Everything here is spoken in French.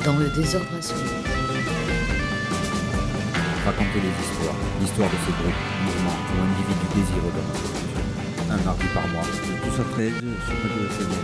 Dans le désordre absolu. Raconter les histoires, l'histoire de ces groupes, mouvements ou individus désireux de notre culture. Un mardi par mois. De 12 à 13 sur Radio SMR.